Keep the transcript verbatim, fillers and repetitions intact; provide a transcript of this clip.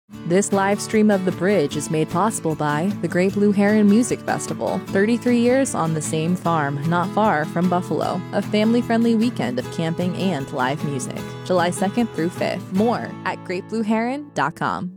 This live stream of The Bridge is made possible by the Great Blue Heron Music Festival. thirty-three years on the same farm, not far from Buffalo. A family-friendly weekend of camping and live music. July second through fifth. More at great blue heron dot com.